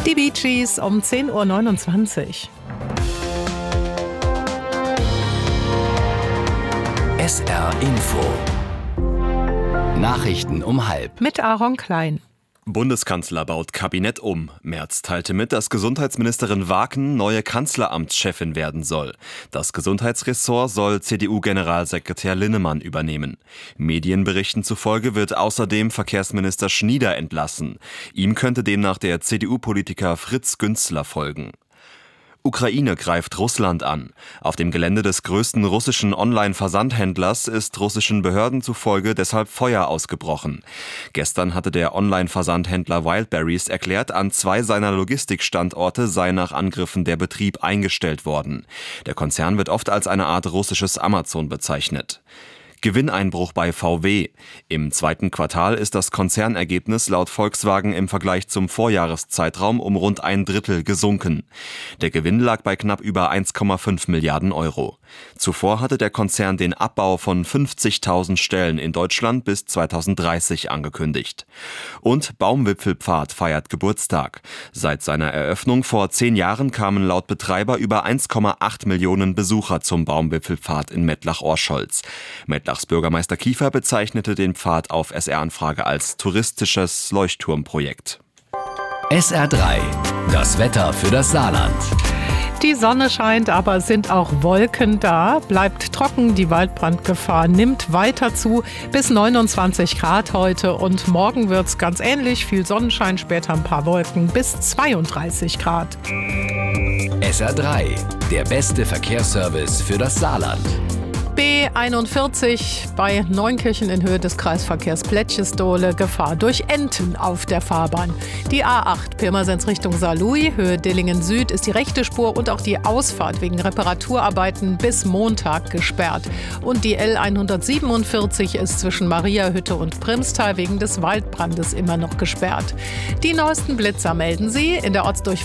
Die Bee Gees um 10.29 Uhr. SR Info. Nachrichten um 12:30. Mit Aaron Klein. Bundeskanzler baut Kabinett um. Merz teilte mit, dass Gesundheitsministerin Wagen neue Kanzleramtschefin werden soll. Das Gesundheitsressort soll CDU-Generalsekretär Linnemann übernehmen. Medienberichten zufolge wird außerdem Verkehrsminister Schnieder entlassen. Ihm könnte demnach der CDU-Politiker Fritz Günzler folgen. Ukraine greift Russland an. Auf dem Gelände des größten russischen Online-Versandhändlers ist russischen Behörden zufolge deshalb Feuer ausgebrochen. Gestern hatte der Online-Versandhändler Wildberries erklärt, an 2 seiner Logistikstandorte sei nach Angriffen der Betrieb eingestellt worden. Der Konzern wird oft als eine Art russisches Amazon bezeichnet. Gewinneinbruch bei VW. Im zweiten Quartal ist das Konzernergebnis laut Volkswagen im Vergleich zum Vorjahreszeitraum um rund 1/3 gesunken. Der Gewinn lag bei knapp über 1,5 Milliarden Euro. Zuvor hatte der Konzern den Abbau von 50.000 Stellen in Deutschland bis 2030 angekündigt. Und Baumwipfelpfad feiert Geburtstag. Seit seiner Eröffnung vor 10 Jahren kamen laut Betreiber über 1,8 Millionen Besucher zum Baumwipfelpfad in Mettlach-Orscholz. Mettlachs Bürgermeister Kiefer bezeichnete den Pfad auf SR-Anfrage als touristisches Leuchtturmprojekt. SR3. Das Wetter für das Saarland. Die Sonne scheint, aber sind auch Wolken da. Bleibt trocken, die Waldbrandgefahr nimmt weiter zu. Bis 29 Grad heute und morgen wird's ganz ähnlich. Viel Sonnenschein, später ein paar Wolken bis 32 Grad. SR3. Der beste Verkehrsservice für das Saarland. B41 bei Neunkirchen in Höhe des Kreisverkehrs Plätschesdohle, Gefahr durch Enten auf der Fahrbahn. Die A8 Pirmasens Richtung Saarlouis, Höhe Dillingen Süd, ist die rechte Spur und auch die Ausfahrt wegen Reparaturarbeiten bis Montag gesperrt. Und die L147 ist zwischen Mariahütte und Primstal wegen des Waldbrandes immer noch gesperrt. Die neuesten Blitzer melden Sie in der Ortsdurchfahrt